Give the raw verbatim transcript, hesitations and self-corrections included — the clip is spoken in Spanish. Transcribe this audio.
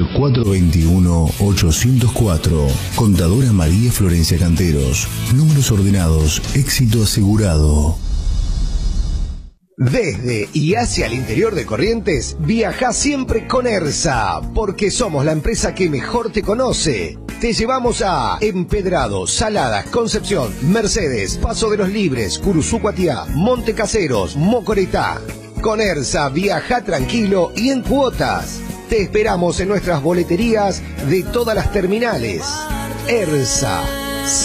al cuatro dos uno, ocho cero cuatro. Contadora María Florencia Canteros. Números ordenados, éxito asegurado. Desde y hacia el interior de Corrientes, viaja siempre con ERSA, porque somos la empresa que mejor te conoce. Te llevamos a Empedrado, Saladas, Concepción, Mercedes, Paso de los Libres, Curuzú-Cuatiá, Monte Caseros, Mocoretá. Con ERSA viaja tranquilo y en cuotas. Te esperamos en nuestras boleterías de todas las terminales. ERSA.